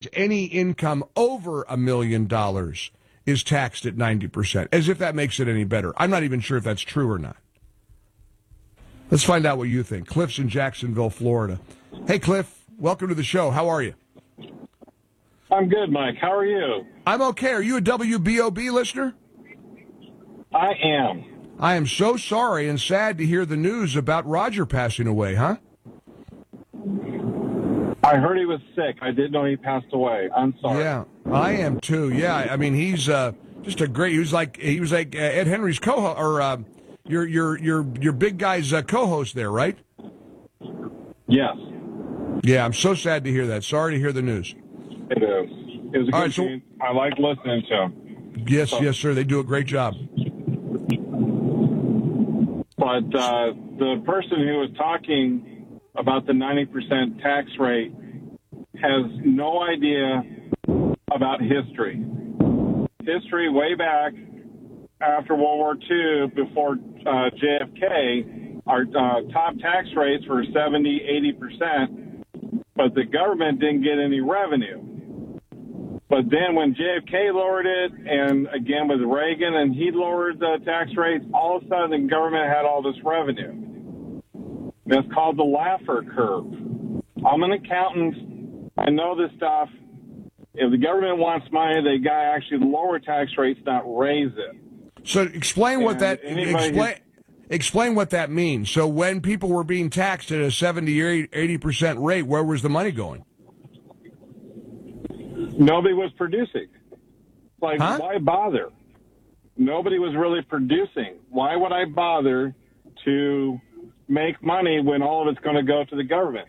any income over $1 million is taxed at 90%, as if that makes it any better. I'm not even sure if that's true or not. Let's find out what you think. Cliff's in Jacksonville, Florida. Hey, Cliff, welcome to the show. How are you? I'm good, Mike. How are you? I'm okay. Are you a WBOB listener? I am. I am so sorry and sad to hear the news about Roger passing away, huh? I heard he was sick. I didn't know he passed away. I'm sorry. Yeah, I am too. Yeah, I mean he's just a great. He was like Ed Henry's co-host, or your big guy's co-host there, right? Yes. Yeah, I'm so sad to hear that. Sorry to hear the news. It is. It was a good team. I like listening to him. Yes, yes, sir. They do a great job. But the person who was talking about the 90% tax rate has no idea about history. History way back after World War II, before JFK, our top tax rates were 70, 80%, but the government didn't get any revenue. But then when JFK lowered it, and again with Reagan, and he lowered the tax rates, all of a sudden the government had all this revenue. That's called the Laffer curve. I'm an accountant. I know this stuff. If the government wants money, they got to actually lower tax rates, not raise it. So explain what that explain what that means. So when people were being taxed at a 70 or 80% rate, where was the money going? Nobody was producing. Why bother? Nobody was really producing. Why would I bother to make money when all of it's going to go to the government?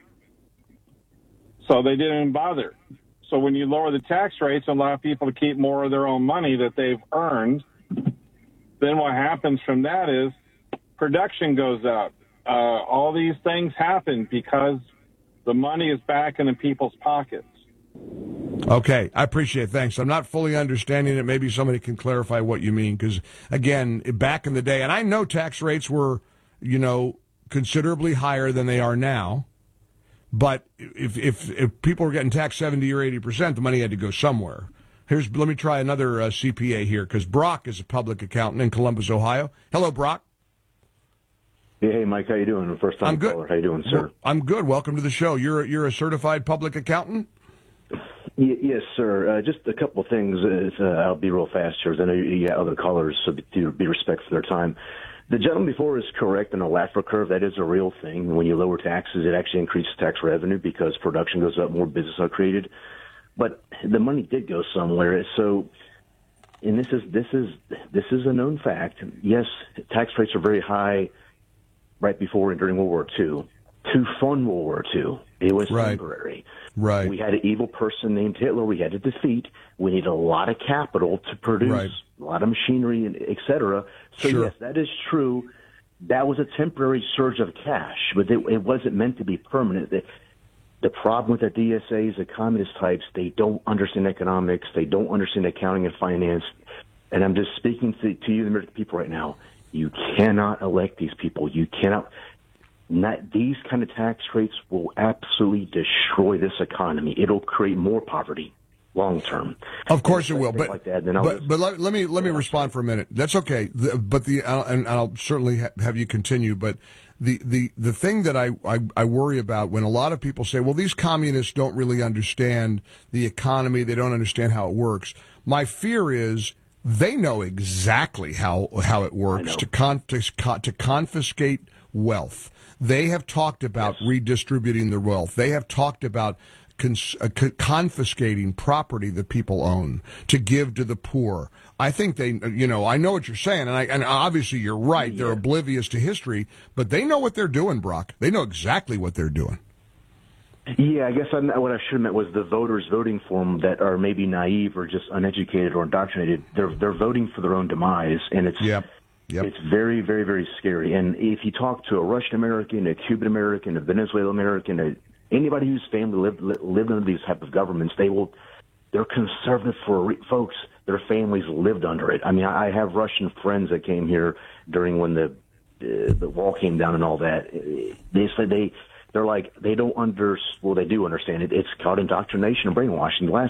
So they didn't bother. So when you lower the tax rates and allow people to keep more of their own money that they've earned, then what happens from that is production goes up. All these things happen because the money is back in the people's pockets. Okay, I appreciate it. Thanks. I'm not fully understanding it. Maybe somebody can clarify what you mean, because, again, back in the day, and I know tax rates were, considerably higher than they are now, but if people were getting taxed 70 or 80%, the money had to go somewhere. Let me try another CPA here, because Brock is a public accountant in Columbus, Ohio. Hello, Brock. Hey, Mike, how you doing? First time caller. How you doing, sir? Well, I'm good. Welcome to the show. You're a certified public accountant? Yes, sir. Just a couple of things. I'll be real fast here, because I know you got other callers, so be respectful for their time. The gentleman before is correct on the Laffer curve. That is a real thing. When you lower taxes, it actually increases tax revenue because production goes up, more business are created. But the money did go somewhere. So, and this is a known fact. Yes, tax rates are very high right before and during World War II. To fund World War II, it was temporary. Right. We had an evil person named Hitler we had to defeat. We need a lot of capital to produce a lot of machinery, and et cetera. So, yes, that is true. That was a temporary surge of cash, but it wasn't meant to be permanent. The problem with the DSAs, the communist types, they don't understand economics. They don't understand accounting and finance. And I'm just speaking to you, the American people, right now. You cannot elect these people. You cannot. These kind of tax rates will absolutely destroy this economy. It'll create more poverty long term. Of course it will. But like that, let me respond for a minute. That's okay. And I'll certainly have you continue. But the thing that I worry about when a lot of people say, well, these communists don't really understand the economy. They don't understand how it works. My fear is they know exactly how it works to confiscate wealth. They have talked about redistributing the wealth. They have talked about confiscating property that people own to give to the poor. I think I know what you're saying, and obviously you're right. They're oblivious to history, but they know what they're doing, Brock. They know exactly what they're doing. Yeah, I guess what I should have meant was the voters voting for them that are maybe naive or just uneducated or indoctrinated. They're voting for their own demise, and it's It's very, very, very scary. And if you talk to a Russian American, a Cuban American, a Venezuelan American, anybody whose family lived under these type of governments, they're conservative folks. Their families lived under it. I mean, I have Russian friends that came here during when the wall came down and all that. They said they don't they do understand it. It's called indoctrination and brainwashing. The last